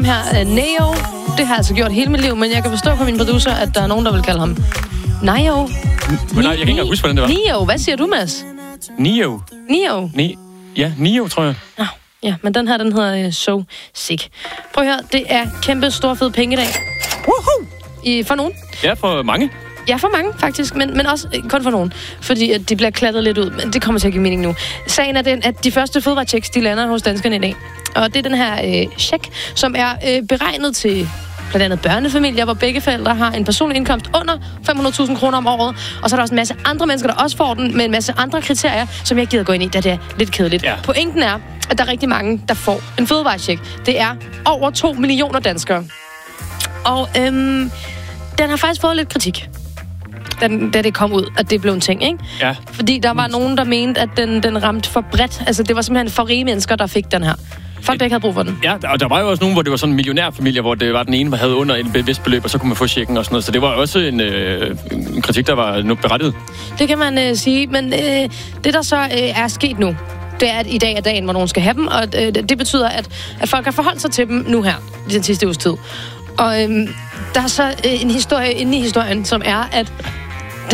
Her Neo. Det har jeg altså gjort hele mit liv, men jeg kan forstå på min producer, at der er nogen, der vil kalde ham Neo. Nej, jeg kan ikke engang huske, hvordan det var. Neo, hvad siger du, Mads? Neo. Ja, Neo, tror jeg. Ja, men den her, den hedder So Sick. Prøv at høre, det er kæmpe, stor, fed penge i dag. Woohoo! For nogen. Ja, for mange. Ja, for mange faktisk, men også kun for nogen. Fordi at de bliver klatret lidt ud, men det kommer til at give mening nu. Sagen er den, at de første fødevarechecks, de lander hos danskerne i dag. Og det er den her check, som er beregnet til blandt andet børnefamilier, hvor begge forældre har en personlig indkomst under 500.000 kroner om året. Og så er der også en masse andre mennesker, der også får den, med en masse andre kriterier, som jeg gider gå ind i, da det er lidt kedeligt. Ja. Pointen er, at der er rigtig mange, der får en fødevarecheck. Det er over 2 millioner danskere. Og den har faktisk fået lidt kritik, da det kom ud, at det blev en ting, ikke? Ja. Fordi der var nogen, der mente, at den ramte for bredt. Altså, det var simpelthen for rige mennesker, der fik den her. Folk, der ikke havde brug for den. Ja, og der var jo også nogen, hvor det var sådan en millionærfamilie, hvor det var den ene, der havde under en bevidst beløb, og så kunne man få checken og sådan noget. Så det var også en kritik, der var nu berettiget. Det kan man sige, men det, der så er sket nu, det er, at i dag er dagen, hvor nogen skal have dem, og det betyder, at folk har forholdt sig til dem nu her, i den sidste uges tid. Og der er så en historie inde i historien, som er, at der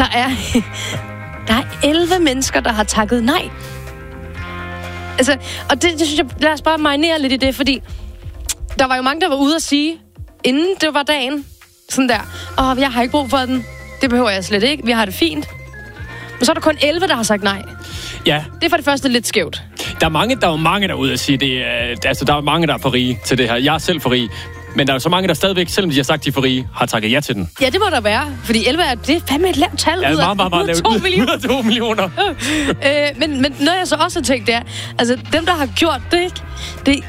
er 11 mennesker, der har takket nej. Altså, og det synes jeg, lad os bare marinere lidt i det, fordi der var jo mange, der var ude at sige, inden det var dagen, sådan der, jeg har ikke brug for den, det behøver jeg slet ikke, vi har det fint. Men så er der kun 11, der har sagt nej. Ja. Det er for det første lidt skævt. Der er mange derude at sige, der er mange, der er for rige til det her. Jeg er selv for rig. Men der er så mange, der stadigvæk, selvom de har sagt, de er for rige, har takket ja til den. Ja, det må der være. Fordi 11 det er fandme et lavt tal. Ja, det er meget lavt. 2 millioner. 2 millioner. Men noget jeg så også har tænkt, det er, altså dem, der har gjort det, ikke? Det...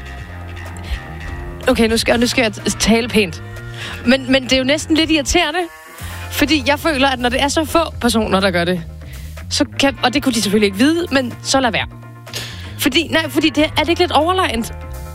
Okay, nu skal jeg tale pænt. Men det er jo næsten lidt irriterende. Fordi jeg føler, at når det er så få personer, der gør det, så kan... Og det kunne de selvfølgelig ikke vide, men så lad være. Fordi det er det ikke lidt overlegent?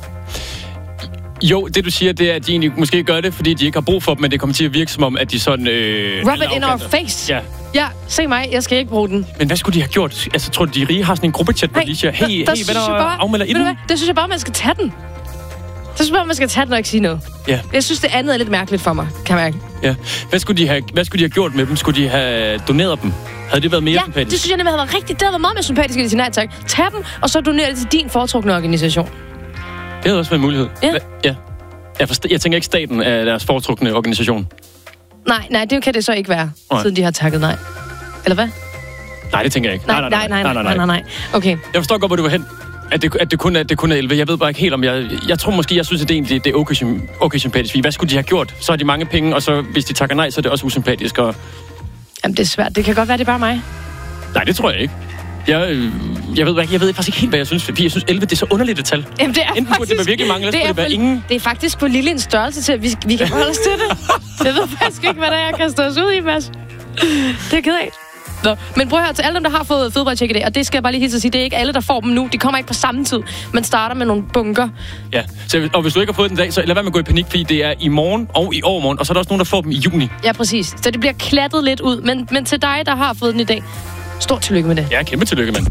Jo, det du siger, det er, at de egentlig måske gør det, fordi de ikke har brug for dem, men det kommer til at virke som om, at de sådan... Rub it in our face. Ja, se mig, jeg skal ikke bruge den. Men hvad skulle de have gjort? Altså, tror du, de rige har sådan en gruppechat, hvor de siger, hey, hvad der afmelder i den? Det synes jeg bare, man skal tage den. Det synes jeg bare, man skal tage den og ikke sige noget. Ja. Jeg synes, det andet er lidt mærkeligt for mig, kan jeg mærke. Ja. Hvad skulle de have gjort med dem? Skulle de have doneret dem? Havde det været mere sympatisk? Det synes jeg havde været rigtigt. Det havde været meget mere sympatisk, at de siger nej tak. Tag dem, og så donere det til din foretrukne organisation. Det havde også været en mulighed. Ja. Jeg tænker ikke, staten er deres foretrukne organisation. Nej, det kan det så ikke være, siden de har takket nej. Eller hvad? Nej, det tænker jeg ikke. Nej. Okay. Jeg forstår godt, hvor du var hen. At det kun er 11. Jeg ved bare ikke helt, om jeg tror måske, jeg synes, at det er okay sympatisk. Hvad skulle de have gjort? Så har de mange penge, og så hvis de takker nej, så er det også usympatisk. Jamen, det er svært. Det kan godt være, det er bare mig. Nej, det tror jeg ikke. Jeg ved faktisk ikke helt, hvad jeg synes. Fordi jeg synes 11, det er så underligt et tal. Jamen, det er enten faktisk... det være virkelig mange, eller skulle det være ingen. Det er faktisk for lille en størrelse til, at vi kan holde os til det. Jeg ved faktisk ikke, hvad der er, jeg kan stå os ud i, Mads. Det er ked af. Nå, men prøv at høre, til alle dem, der har fået fødevarecheck i dag, og det skal jeg bare lige hilse at sige, det er ikke alle, der får dem nu. De kommer ikke på samme tid. Man starter med nogle bunker. Ja, og hvis du ikke har fået den i dag, så lad være med at gå i panik, fordi det er i morgen og i overmorgen, og så er der også nogen, der får dem i juni. Ja, præcis. Så det bliver klattet lidt ud. Men til dig, der har fået den i dag, stort tillykke med det. Ja, kæmpe tillykke, mand.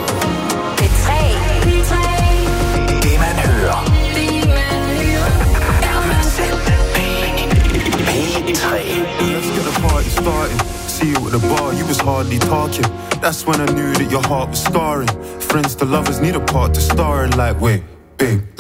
Det man hører. Er man selv. P3. Let's get the party started. See you at the bar, you was hardly talking. That's when I knew that your heart was scarring. Friends to lovers need a part to star in, like, wait, babe.